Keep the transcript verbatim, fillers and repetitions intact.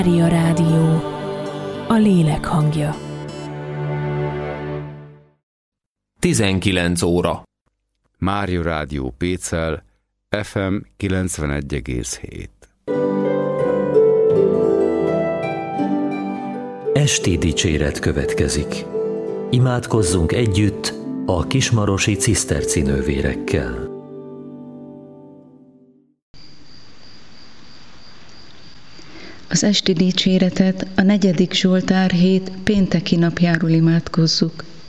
Mária Rádió, a lélek hangja. tizenkilenc óra. Mária Rádió Pécel, ef em kilencvenegy egész hét. Esti dicséret következik. Imádkozzunk együtt a kismarosi ciszterci nővérekkel. Az esti dicséretet a negyedik Zsoltár hét pénteki napjáról imádkozzuk.